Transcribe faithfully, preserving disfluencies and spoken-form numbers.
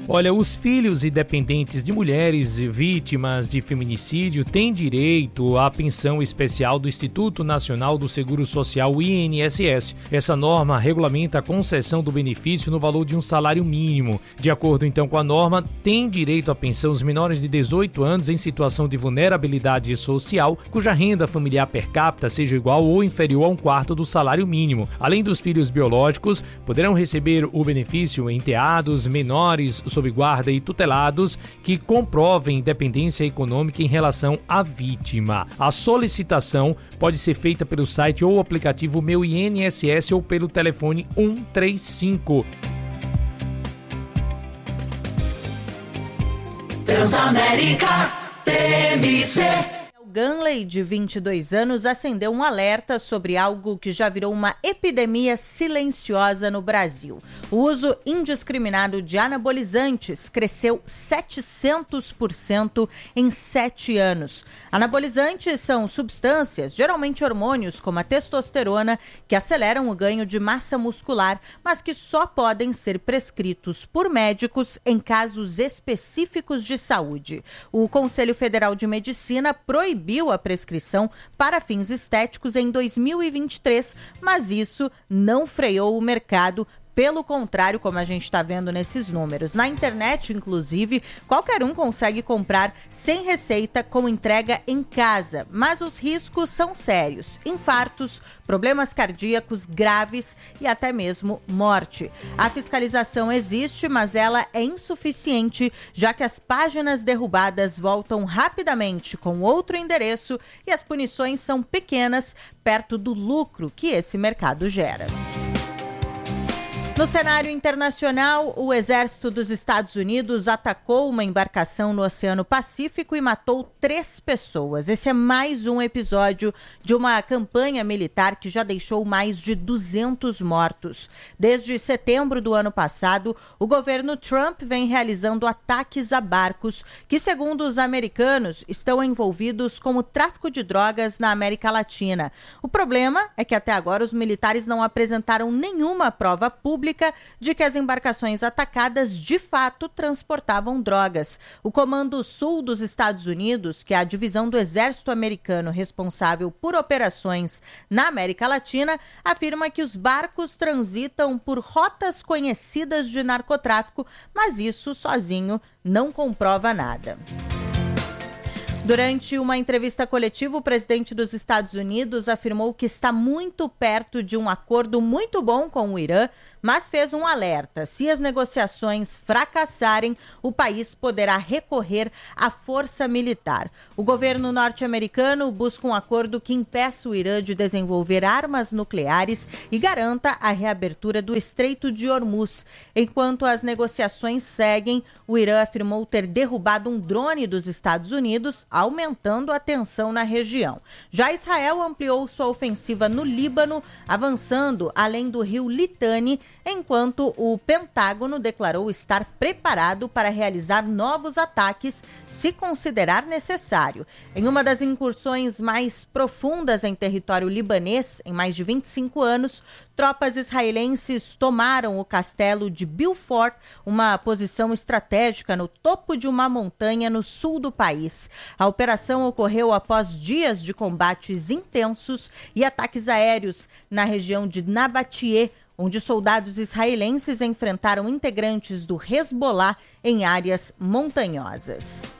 Olha, os filhos e dependentes de mulheres vítimas de feminicídio têm direito à pensão especial do Instituto Nacional do Seguro Social, I N S S. Essa norma regulamenta a concessão do benefício no valor de um salário mínimo. De acordo então com a norma, têm direito à pensão os menores de dezoito anos em situação de vulnerabilidade social, cuja renda familiar per capita seja igual ou inferior a um quarto do salário mínimo. Além dos filhos biológicos, poderão receber o benefício enteados, menores sob guarda e tutelados que comprovem independência econômica em relação à vítima. A solicitação pode ser feita pelo site ou aplicativo Meu I N S S ou pelo telefone um três cinco. Transamérica T M C. Ganley, de vinte e dois anos, acendeu um alerta sobre algo que já virou uma epidemia silenciosa no Brasil. O uso indiscriminado de anabolizantes cresceu setecentos por cento em sete anos. Anabolizantes são substâncias, geralmente hormônios como a testosterona, que aceleram o ganho de massa muscular, mas que só podem ser prescritos por médicos em casos específicos de saúde. O Conselho Federal de Medicina proibiu proibiu a prescrição para fins estéticos em dois mil e vinte e três, mas isso não freou o mercado. Pelo contrário, como a gente está vendo nesses números. Na internet, inclusive, qualquer um consegue comprar sem receita com entrega em casa. Mas os riscos são sérios. Infartos, problemas cardíacos graves e até mesmo morte. A fiscalização existe, mas ela é insuficiente, já que as páginas derrubadas voltam rapidamente com outro endereço e as punições são pequenas, perto do lucro que esse mercado gera. No cenário internacional, o exército dos Estados Unidos atacou uma embarcação no Oceano Pacífico e matou três pessoas. Esse é mais um episódio de uma campanha militar que já deixou mais de duzentos mortos. Desde setembro do ano passado, o governo Trump vem realizando ataques a barcos que, segundo os americanos, estão envolvidos com o tráfico de drogas na América Latina. O problema é que até agora os militares não apresentaram nenhuma prova pública de que as embarcações atacadas de fato transportavam drogas. O Comando Sul dos Estados Unidos, que é a divisão do exército americano responsável por operações na América Latina, afirma que os barcos transitam por rotas conhecidas de narcotráfico, mas isso sozinho não comprova nada. Durante uma entrevista coletiva, o presidente dos Estados Unidos afirmou que está muito perto de um acordo muito bom com o Irã, mas fez um alerta. Se as negociações fracassarem, o país poderá recorrer à força militar. O governo norte-americano busca um acordo que impeça o Irã de desenvolver armas nucleares e garanta a reabertura do Estreito de Hormuz. Enquanto as negociações seguem, o Irã afirmou ter derrubado um drone dos Estados Unidos, aumentando a tensão na região. Já Israel ampliou sua ofensiva no Líbano, avançando além do rio Litani, enquanto o Pentágono declarou estar preparado para realizar novos ataques se considerar necessário. Em uma das incursões mais profundas em território libanês, em mais de vinte e cinco anos, tropas israelenses tomaram o castelo de Beaufort, uma posição estratégica no topo de uma montanha no sul do país. A operação ocorreu após dias de combates intensos e ataques aéreos na região de Nabatie, onde soldados israelenses enfrentaram integrantes do Hezbollah em áreas montanhosas.